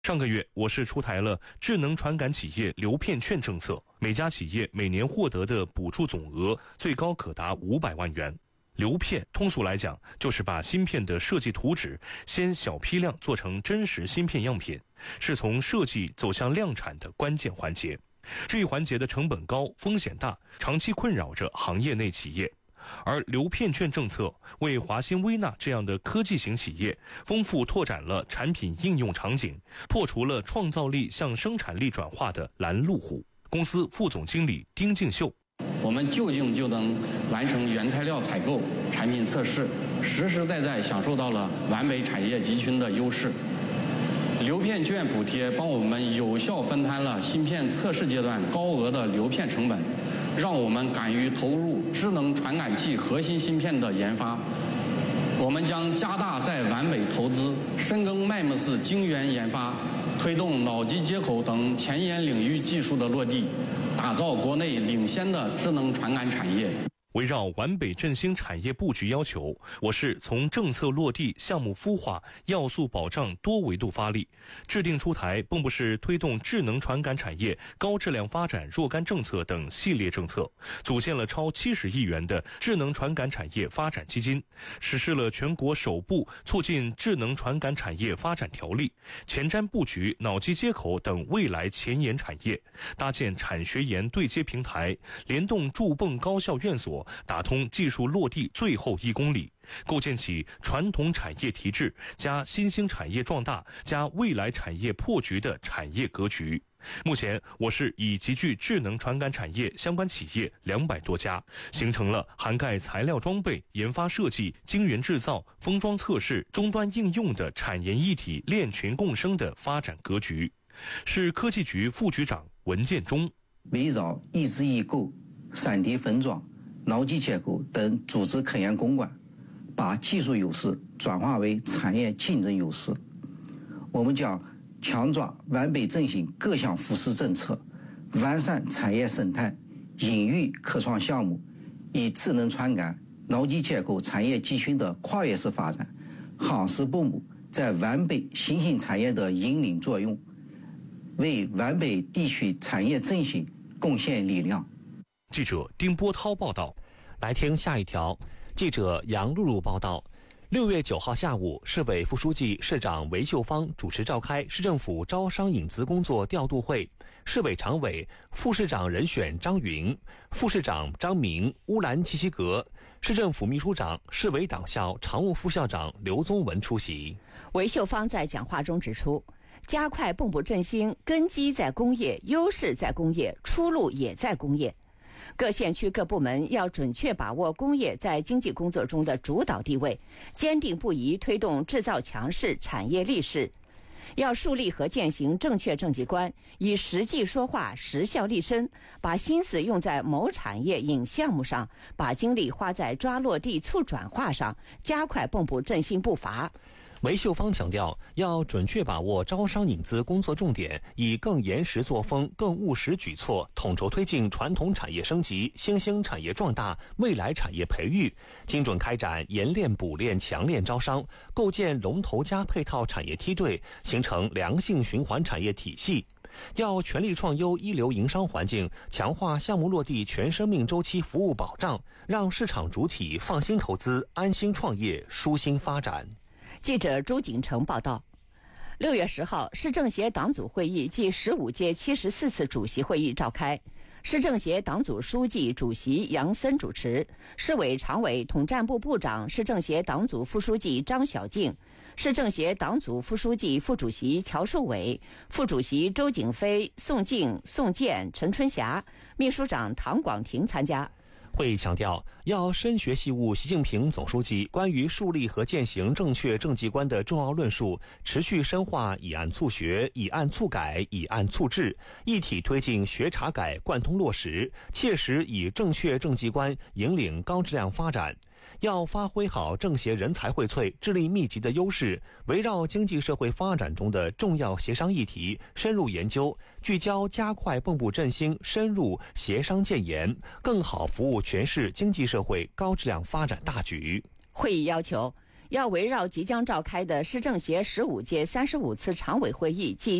上个月，我市出台了智能传感企业流片券政策，每家企业每年获得的补助总额最高可达500万元。流片通俗来讲，就是把芯片的设计图纸先小批量做成真实芯片样品，是从设计走向量产的关键环节。这一环节的成本高、风险大，长期困扰着行业内企业。而流片券政策为华新微纳这样的科技型企业丰富拓展了产品应用场景，破除了创造力向生产力转化的拦路虎。公司副总经理丁敬秀： 我们就近就能完成原材料采购、产品测试，实实在在享受到了完美产业集群的优势。流片券补贴帮我们有效分摊了芯片测试阶段高额的流片成本，让我们敢于投入智能传感器核心芯片的研发。我们将加大在完美投资，深耕 MEMS 晶圆研发，推动脑机接口等前沿领域技术的落地，打造国内领先的智能传感产业。 围绕皖北振兴产业布局要求，我市从政策落地、项目孵化、要素保障多维度发力，制定出台蚌埠市推动智能传感产业高质量发展若干政策等系列政策，组建了超70亿元的智能传感产业发展基金，实施了全国首部促进智能传感产业发展条例，前瞻布局脑机接口等未来前沿产业，搭建产学研对接平台，联动驻蚌高校院所，打通技术落地最后1公里，构建起传统产业提质加新兴产业壮大加未来产业破局的产业格局。目前，我市已集聚智能传感产业相关企业200多家，形成了涵盖材料装备、研发设计、晶圆制造、封装测试、终端应用的产研一体链群共生的发展格局。市科技局副局长文建中： 围绕一资一购、3D 分装、脑机接口等组织科研攻关，把技术优势转化为产业竞争优势。我们将强抓皖北振兴各项扶持政策，完善产业生态，引育科创项目，以智能传感、脑机接口产业集群的跨越式发展，夯实蚌埠在皖北新兴产业的引领作用，为皖北地区产业振兴贡献力量。 记者丁波涛报道。 来听下一条，记者杨露露报道。6月9号下午，市委副书记、市长韦秀芳主持召开市政府招商引资工作调度会，市委常委、副市长人选张云、副市长张明、乌兰齐齐格，市政府秘书长、市委党校常务副校长刘宗文出席。 韦秀芳在讲话中指出，加快蚌埠振兴，根基在工业，优势在工业，出路也在工业。各县区各部门要准确把握工业在经济工作中的主导地位，坚定不移推动制造强势、产业立势。要树立和践行正确政绩观，以实际说话、实效立身，把心思用在谋产业、引项目上，把精力花在抓落地、促转化上，加快蚌埠振兴步伐。 韦秀芳强调，要准确把握招商引资工作重点，以更严实作风、更务实举措，统筹推进传统产业升级、新兴产业壮大、未来产业培育，精准开展研练、补练、强链招商，构建龙头加配套产业梯队，形成良性循环产业体系。要全力创优一流营商环境，强化项目落地全生命周期服务保障，让市场主体放心投资、安心创业、舒心发展。 记者朱景成报道。6月10号，市政协党组会议暨15届74次主席会议召开，市政协党组书记、主席杨森主持，市委常委、统战部部长、市政协党组副书记张晓静，市政协党组副书记、副主席乔树伟，副主席周景飞、宋静、宋健、陈春霞，秘书长唐广庭参加。 会议强调，要深学习悟习近平总书记关于树立和践行正确政绩观的重要论述，持续深化以案促学、以案促改、以案促治，一体推进学查改贯通落实，切实以正确政绩观引领高质量发展。要发挥好政协人才荟萃、智力密集的优势，围绕经济社会发展中的重要协商议题深入研究，聚焦加快蚌埠振兴深入协商建言，更好服务全市经济社会高质量发展大局。 会议要求要围绕即将召开的市政协15届35次常委会议及